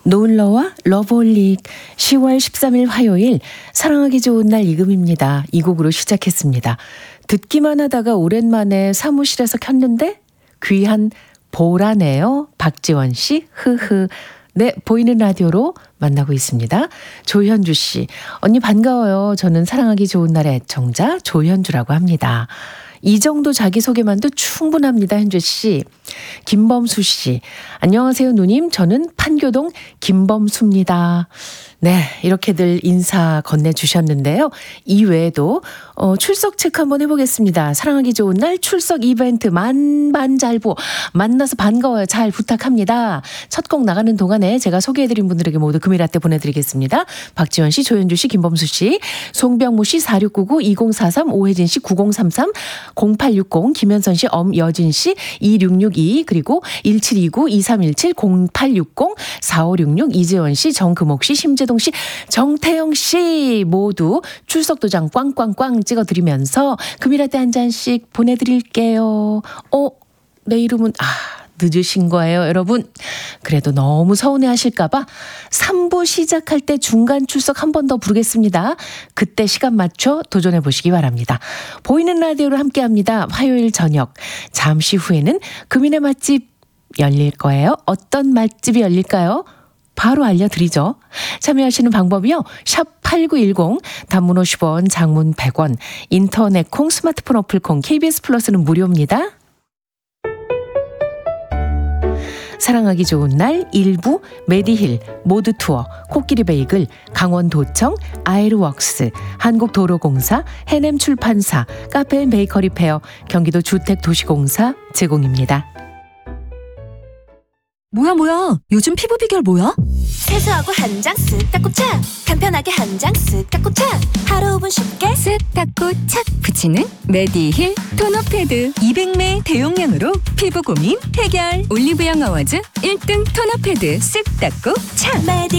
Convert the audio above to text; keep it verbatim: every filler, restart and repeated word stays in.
노을러와 러브홀릭 시월 십삼일 화요일 사랑하기 좋은 날 이금입니다. 이 곡으로 시작했습니다. 듣기만 하다가 오랜만에 사무실에서 켰는데 귀한 보라네요. 박지원 씨 흐흐. 네, 보이는 라디오로 만나고 있습니다. 조현주 씨. 언니 반가워요. 저는 사랑하기 좋은 날의 애청자 조현주라고 합니다. 이 정도 자기소개만도 충분합니다. 현주 씨. 김범수 씨. 안녕하세요 누님. 저는 판교동 김범수입니다. 네, 이렇게들 인사 건네주셨는데요. 이외에도 어, 출석 체크 한번 해보겠습니다. 사랑하기 좋은 날 출석 이벤트 만반잘보 만나서 반가워요. 잘 부탁합니다. 첫 곡 나가는 동안에 제가 소개해드린 분들에게 모두 금일라떼 보내드리겠습니다. 박지원 씨, 조현주 씨, 김범수 씨, 송병무 씨, 사육구구 이공사삼, 오혜진 씨, 구공삼삼, 공팔육공, 김현선 씨, 엄여진 씨, 이육육이, 그리고 일칠이구, 이삼일칠, 공팔육공, 사오육육, 이재원 씨, 정금옥 씨, 심재동 씨, 정태영 씨 모두 출석 도장 꽝꽝꽝 찍어드리면서 금일라떼 한 잔씩 보내드릴게요. 어, 내 이름은 아 늦으신 거예요, 여러분. 그래도 너무 서운해하실까봐 삼 부 시작할 때 중간 출석 한 번 더 부르겠습니다. 그때 시간 맞춰 도전해보시기 바랍니다. 보이는 라디오로 함께합니다. 화요일 저녁. 잠시 후에는 금인의 맛집 열릴 거예요. 어떤 맛집이 열릴까요? 바로 알려드리죠. 참여하시는 방법이요. 샵 팔구일공, 단문 오십 원, 장문 백 원, 인터넷 콩, 스마트폰 어플 콩, 케이비에스 플러스는 무료입니다. 사랑하기 좋은 날 일부 메디힐, 모드투어, 코끼리 베이글, 강원도청, 아이르웍스, 한국도로공사, 해냄출판사, 카페앤베이커리 페어, 경기도 주택도시공사 제공입니다. 뭐야 뭐야 요즘 피부 비결 뭐야? 세수하고 한 장 쓱 닦고 착, 간편하게 한 장 쓱 닦고 착, 하루 오 분 쉽게 쓱 닦고 착 붙이는 메디힐 토너 패드 이백 매 대용량으로 피부 고민 해결. 올리브영 어워즈 일 등 토너 패드 쓱 닦고 착. 메디